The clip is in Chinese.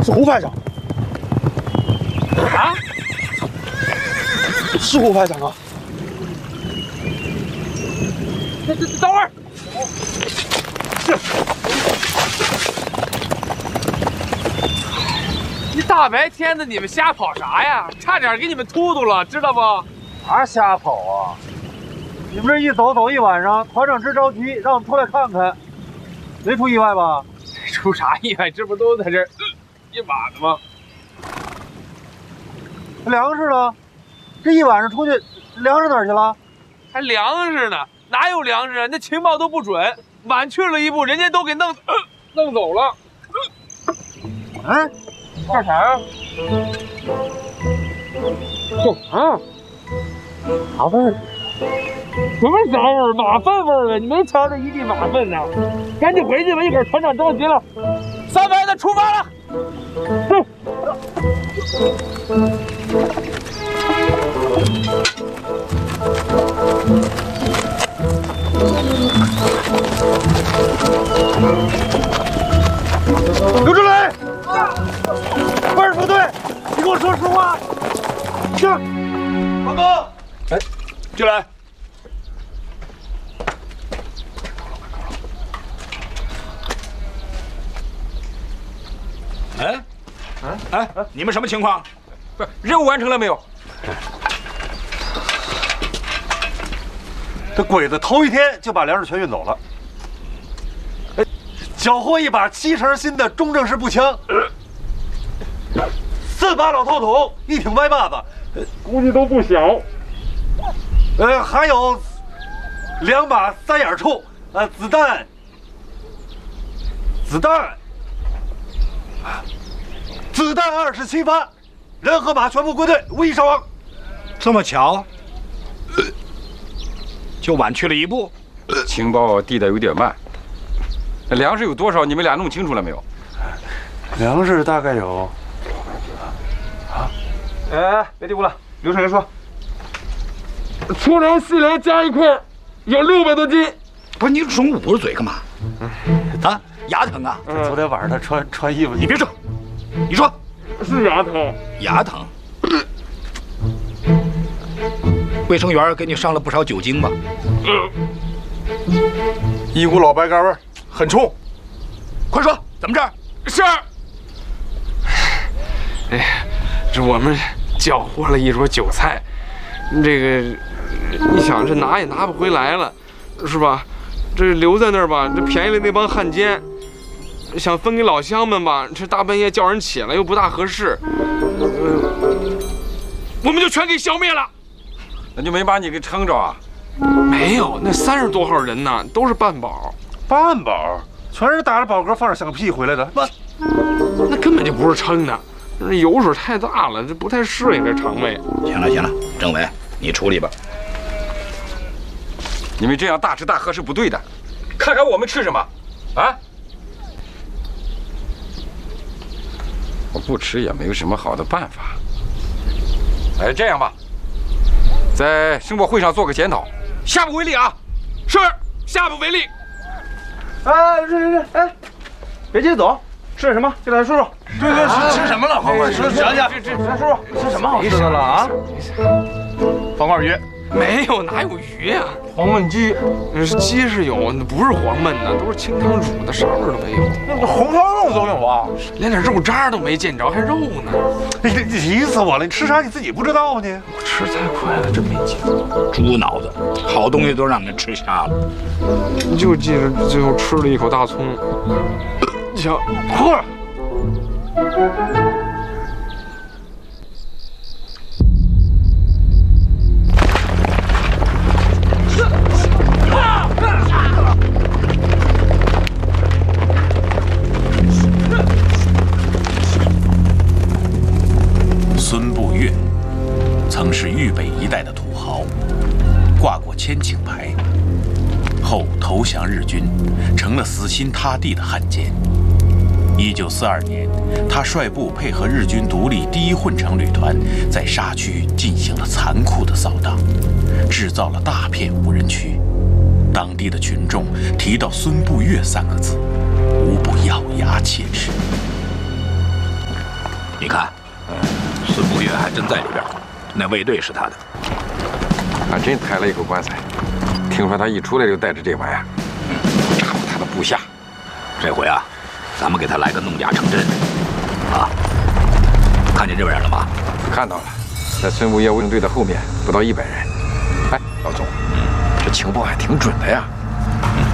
是胡排长。啊？是胡排长啊！等会儿。是。你大白天的你们瞎跑啥呀？差点给你们突突了，知道不？ 啥瞎跑啊！你们这一走一晚上，团长直着急，让我们出来看看，没出意外吧？ 出啥意外？这不都在这儿一晚的吗？ 粮食呢？这一晚上出去，粮食哪儿去了？ 还粮食呢？哪有粮食啊？那情报都不准，晚去了一步，人家都给弄走了。 哎， 干啥呀？干啥？啥味儿？什么啥味儿？马粪味儿啊！你没瞧这一地马粪呢？赶紧回去吧，一会儿团长着急了。3排的出发了。哼。 刘志磊，快点说对，你给我说实话。是，报告。 哎，进来。哎，你们什么情况？ 不是任务完成了没有？ 这鬼子头一天就把粮食全运走了。缴获一把7成新的中正式步枪，4把老套筒，1挺歪把子，估计都不小。还有2把3眼处，子弹27发，人和马全部归队，无一伤亡。 这么巧，就晚去了一步。 情报递的有点慢。那粮食有多少？你们俩弄清楚了没有？ 粮食大概有…… 哎，别嘀咕了，刘成员说，粗粮、细粮加一块有600多斤。 不是你总捂着嘴干嘛？啊，牙疼啊！ 昨天晚上他穿衣服， 你别说，你说是牙疼， 牙疼。卫生员给你上了不少酒精吧？ 一股老白干味儿，很冲。 快说，怎么着？ 是。哎呀，这我们缴获了一桌酒菜，这个你想这拿也拿不回来了，是吧？这留在那儿吧，这便宜了那帮汉奸，想分给老乡们吧，这大半夜叫人起来又不大合适，我们就全给消灭了。 那就没把你给撑着啊？ 没有，那30多号人呢，都是半保。 半保，全是打着饱嗝放着响屁回来的。 那根本就不是撑的，这油水太大了，这不太适应这肠胃。 行了，政委你处理吧。 你们这样大吃大喝是不对的，看看我们吃什么，啊？我不吃也没有什么好的办法。哎，这样吧，在生活会上做个检讨，下不为例啊。 是，下不为例。 哎，别急着走，吃点什么？进来说说。 对，吃什么了？黄冠说讲讲。 来说说，吃什么好吃的了啊？ 黄冠鱼。 没有，哪有鱼呀？ 黄焖鸡， 鸡是有，不是黄焖的，都是清汤煮的，啥味儿都没有。 那红烧肉都有啊， 连点肉渣都没见着，还肉呢？ 你急死我了！你吃啥你自己不知道吗？你我吃太快了，真没记住。 猪脑子，好东西都让人吃瞎了。 就记着最后吃了一口大葱。瞧，嚯！ 孙步岳曾是豫北一带的土豪，挂过千顷牌，后投降日军，成了死心塌地的汉奸。1942年，他率部配合日军独立第1混成旅团，在沙区进行了残酷的扫荡，制造了大片无人区。当地的群众提到孙步岳3个字，无不咬牙切齿。 你看，孙不月还真在里边，那卫队是他的。 俺真抬了一口棺材，听说他一出来就带着这玩意儿，扎过他的部下。 这回啊，咱们给他来个弄假成真，啊！看见这边了吗？ 看到了，在孙不月卫队的后面，不到100人。哎，老总，这情报还挺准的呀。